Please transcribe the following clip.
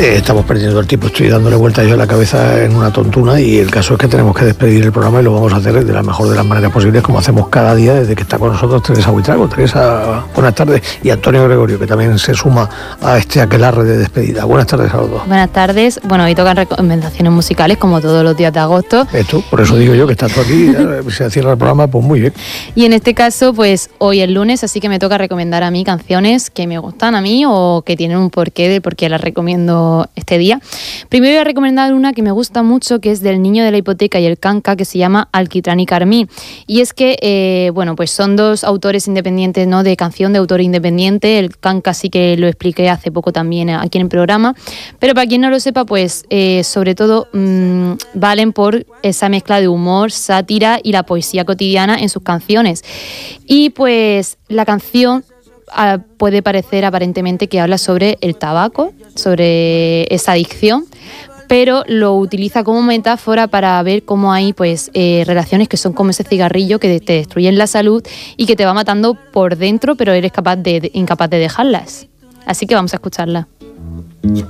estamos perdiendo el tiempo, estoy dándole vueltas yo a la cabeza en una tontuna y el caso es que tenemos que despedir el programa y lo vamos a hacer de la mejor de las maneras posibles, como hacemos cada día desde que está con nosotros Teresa Buitrago. Teresa, buenas tardes, y Antonio Gregorio, que también se suma a este aquelarre de despedida. Buenas tardes a los dos. Buenas tardes. Bueno, hoy tocan recomendaciones musicales como todos los días de agosto. Esto, por eso digo yo que estás tú aquí, se cierra el programa, pues muy bien. Y en este caso, pues hoy es lunes, así que me toca recomendar a mí canciones que me gustan a mí o que tienen un porqué del por qué las recomiendo este día. Primero voy a recomendar una que me gusta mucho, que es del Niño de la Hipoteca y el Canca, que se llama Alquitrán y Carmín. Y es que, bueno, pues son dos autores independientes, ¿no? De canción de autor independiente. El Canca sí que lo expliqué hace poco también aquí en el programa. Pero para quien no lo sepa, pues sobre todo valen por esa mezcla de humor, sátira y la poesía cotidiana en sus canciones. Y pues la canción puede parecer aparentemente que habla sobre el tabaco, sobre esa adicción, pero lo utiliza como metáfora para ver cómo hay pues relaciones que son como ese cigarrillo que te destruyen la salud y que te va matando por dentro, pero eres incapaz de dejarlas. Así que vamos a escucharla.